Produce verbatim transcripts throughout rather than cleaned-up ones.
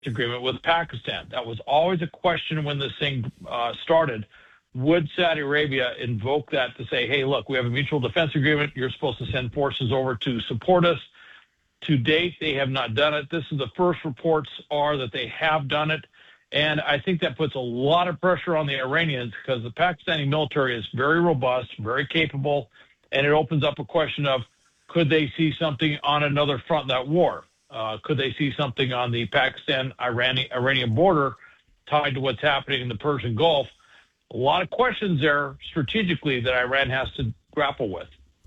agreement with Pakistan. That was always a question when this thing uh, started. Would Saudi Arabia invoke that to say, hey, look, we have a mutual defense agreement. You're supposed to send forces over to support us. To date, they have not done it. This is the first reports are that they have done it. And I think that puts a lot of pressure on the Iranians because the Pakistani military is very robust, very capable, and it opens up a question of could they see something on another front of that war? Uh, could they see something on the Pakistan-Iranian border tied to what's happening in the Persian Gulf? A lot of questions there strategically that Iran has to grapple with.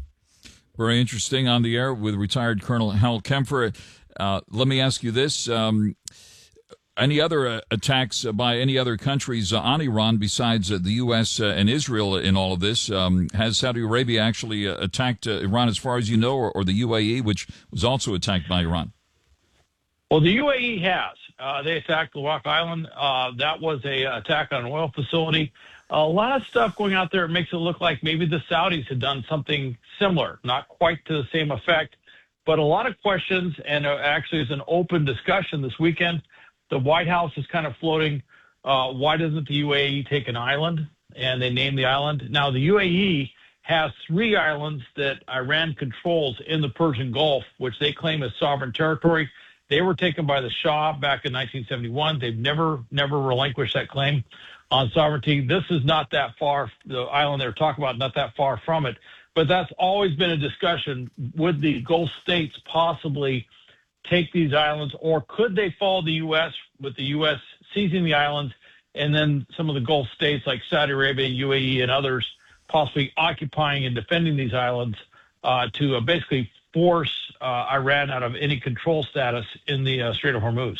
Very interesting. On the air with retired Colonel Hal Kempfer. Uh, let me ask you this. Um, any other uh, attacks by any other countries uh, on Iran besides uh, the U S uh, and Israel in all of this? Um, has Saudi Arabia actually uh, attacked uh, Iran as far as you know, or, or the U A E, which was also attacked by Iran? Well, the U A E has. Uh, they attacked Lawak Island. Uh, that was a attack on an oil facility. A lot of stuff going out there makes it look like maybe the Saudis had done something similar, not quite to the same effect, but a lot of questions, and actually it's an open discussion this weekend. The White House is kind of floating, uh, why doesn't the U A E take an island? And they named the island. Now, the U A E has three islands that Iran controls in the Persian Gulf, which they claim as sovereign territory. They were taken by the Shah back in nineteen seventy-one. They've never, never relinquished that claim on sovereignty. This is not that far, the island they're talking about, not that far from it. But that's always been a discussion. Would the Gulf states possibly take these islands, or could they follow the U S with the U S seizing the islands, and then some of the Gulf states like Saudi Arabia, U A E, and others possibly occupying and defending these islands uh, to uh, basically force uh, Iran out of any control status in the uh, Strait of Hormuz.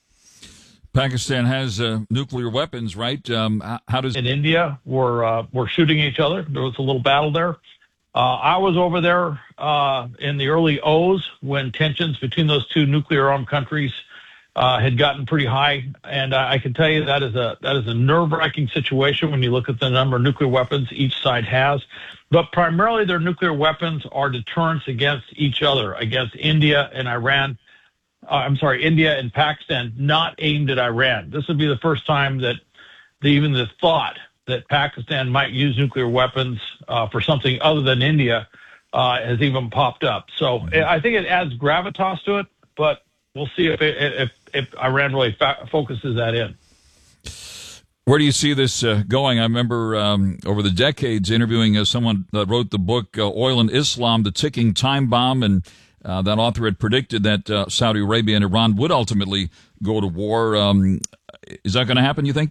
Pakistan has uh, nuclear weapons, right? Um, how does in India we're uh, we're shooting each other? There was a little battle there. Uh, I was over there uh, in the early O's when tensions between those two nuclear-armed countries uh, had gotten pretty high, and I, I can tell you that is a that is a nerve-wracking situation when you look at the number of nuclear weapons each side has. But primarily, their nuclear weapons are deterrents against each other, against India and Iran. Uh, I'm sorry, India and Pakistan, not aimed at Iran. This would be the first time that the, even the thought that Pakistan might use nuclear weapons uh, for something other than India uh, has even popped up. So mm-hmm. I think it adds gravitas to it, but we'll see if it, if, if Iran really fa- focuses that in. Where do you see this uh, going? I remember um, over the decades interviewing uh, someone that wrote the book uh, Oil and Islam, The Ticking Time Bomb, and Uh, that author had predicted that uh, Saudi Arabia and Iran would ultimately go to war. Um, is that going to happen, you think?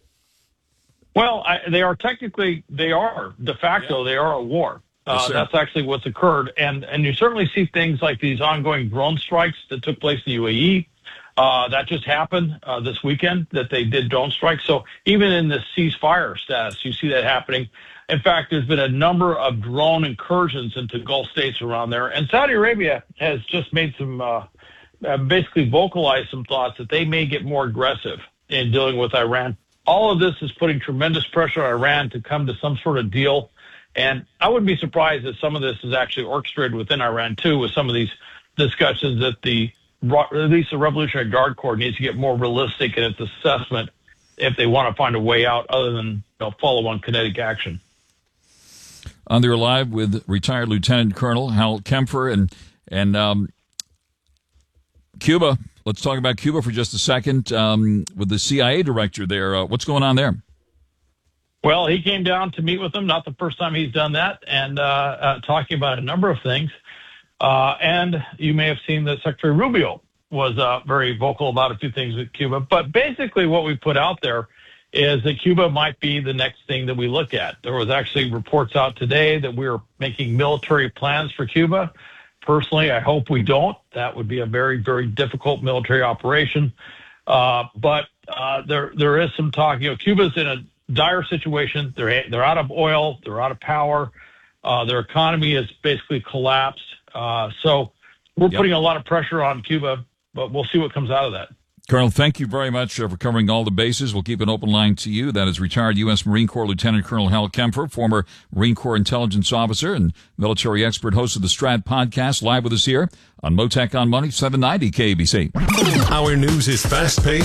Well, I, they are technically, they are de facto, yeah. They are at war. Uh, yes, that's actually what's occurred. And, and you certainly see things like these ongoing drone strikes that took place in the U A E. Uh, that just happened uh, this weekend that they did drone strikes. So even in the ceasefire status, you see that happening. In fact, there's been a number of drone incursions into Gulf states around there. And Saudi Arabia has just made some, uh, uh, basically vocalized some thoughts that they may get more aggressive in dealing with Iran. All of this is putting tremendous pressure on Iran to come to some sort of deal. And I wouldn't be surprised if some of this is actually orchestrated within Iran, too, with some of these discussions that the, at least the Revolutionary Guard Corps needs to get more realistic in its assessment if they want to find a way out other than you know, follow on kinetic action. On there live with retired Lieutenant Colonel Hal Kempfer and and um, Cuba. Let's talk about Cuba for just a second. Um, with the C I A director there, uh, what's going on there? Well, he came down to meet with them. Not the first time he's done that, and uh, uh, talking about a number of things. Uh, and you may have seen that Secretary Rubio was uh, very vocal about a few things with Cuba. But basically, what we put out there is that Cuba might be the next thing that we look at. There was actually reports out today that we are making military plans for Cuba. Personally, I hope we don't. That would be a very, very difficult military operation. Uh, but uh, there, there is some talk. You know, Cuba's in a dire situation. They're they're out of oil. They're out of power. Uh, their economy has basically collapsed. Uh, so we're yep. putting a lot of pressure on Cuba, but we'll see what comes out of that. Colonel, thank you very much uh, for covering all the bases. We'll keep an open line to you. That is retired U S. Marine Corps Lieutenant Colonel Hal Kempfer, former Marine Corps intelligence officer and military expert, host of the Strat Podcast, live with us here on Motec on Money, seven ninety K A B C. Our news is fast-paced